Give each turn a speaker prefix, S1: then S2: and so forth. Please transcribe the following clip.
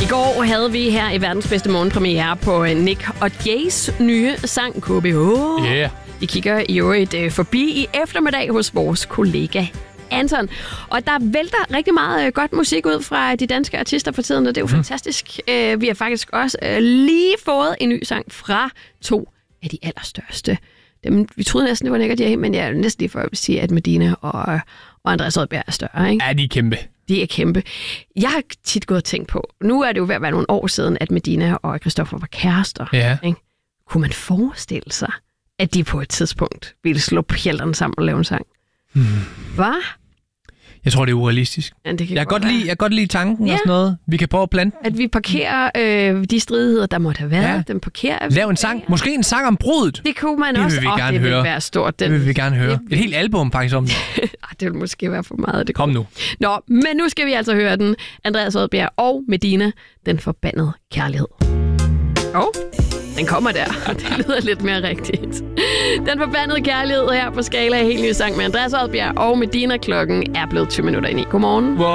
S1: I går havde vi her i verdens bedste morgenpremiere på Nick og Jays nye sang KBH.
S2: Yeah.
S1: Vi kigger i øvrigt forbi i eftermiddag hos vores kollega Anton. Og der vælter rigtig meget godt musik ud fra de danske artister for tiden, og det er jo fantastisk. Vi har faktisk også lige fået en ny sang fra 2 af de allerstørste. Vi troede næsten, det var Nick og Jay, men jeg er næsten lige for at sige, at Medina og Andreas Odbjerg er større, ikke?
S2: Ja, de er kæmpe.
S1: De er kæmpe. Jeg har tit gået og tænkt på, nu er det jo ved at være nogle år siden, at Medina og Christoffer var kærester.
S2: Ja.
S1: Ikke? Kunne man forestille sig, at de på et tidspunkt ville slå pjælterne sammen og lave en sang? Hvad?
S2: Jeg tror, det er urealistisk.
S1: Ja, det kan
S2: jeg kan godt lide tanken og sådan noget. Vi kan prøve at plante.
S1: At vi parkerer de stridigheder, der måtte have været.
S2: Ja.
S1: Dem parkerer vi.
S2: Lav en sang. Måske en sang om brudet.
S1: Det kunne man
S2: det
S1: også.
S2: Vil vi gerne
S1: det
S2: høre.
S1: Vil være stort.
S2: Det vil vi gerne høre. Et helt album faktisk om det.
S1: Det vil måske være for meget. Det
S2: Kom nu.
S1: Nå, men nu skal vi altså høre den. Andreas Odbjerg og Medina, Den forbandede kærlighed. Den kommer der, og det lyder lidt mere rigtigt. Den forbandede kærlighed her på Skala, helt ny sang med Andreas Odbjerg og Medina. Klokken er blevet 20 minutter ind i. Godmorgen.